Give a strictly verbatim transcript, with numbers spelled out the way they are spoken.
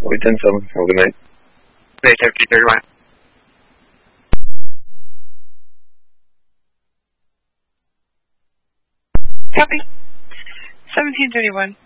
We've done some. Have a good night. Night, seventeen thirty-one. Copy. seventeen thirty-one.